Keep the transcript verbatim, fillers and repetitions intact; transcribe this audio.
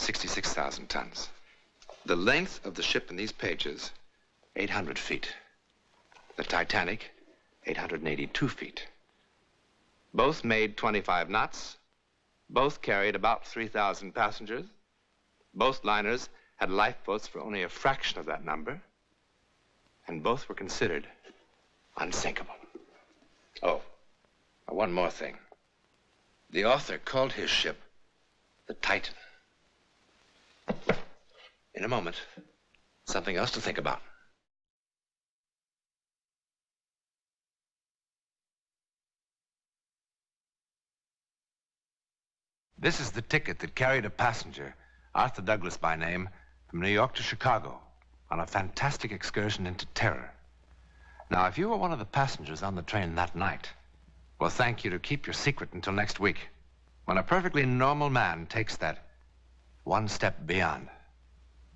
sixty-six thousand tons. The length of the ship in these pages, eight hundred feet. The Titanic, eight hundred eighty-two feet. Both made twenty-five knots. Both carried about three thousand passengers. Both liners had lifeboats for only a fraction of that number. And both were considered unsinkable. Oh, one more thing. The author called his ship the Titan. In a moment, something else to think about. This is the ticket that carried a passenger, Arthur Douglas by name, from New York to Chicago on a fantastic excursion into terror. Now, if you were one of the passengers on the train that night, we'll thank you to keep your secret until next week, when a perfectly normal man takes that one step beyond.